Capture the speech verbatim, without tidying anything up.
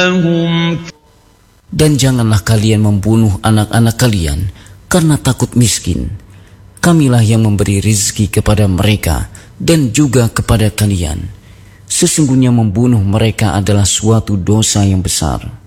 Dan janganlah kalian membunuh anak-anak kalian karena takut miskin. Kamilah yang memberi rizki kepada mereka dan juga kepada kalian. Sesungguhnya membunuh mereka adalah suatu dosa yang besar.